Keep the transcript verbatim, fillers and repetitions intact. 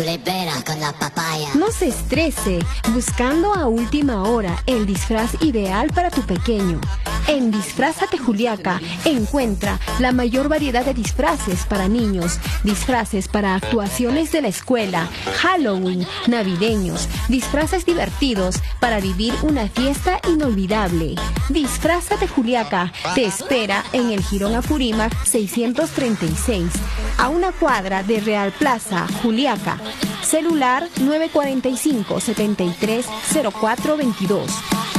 Libera con la papaya. No se estrese buscando a última hora el disfraz ideal para tu pequeño. En Disfrázate Juliaca encuentra la mayor variedad de disfraces para niños, disfraces para actuaciones de la escuela, Halloween, navideños, disfraces divertidos para vivir una fiesta inolvidable. Disfrázate Juliaca te espera en el Jirón Apurímac seiscientos treinta y seis, a una cuadra de Real Plaza, Juliaca. Celular nueve cuatro cinco, siete tres, cero cuatro dos dos.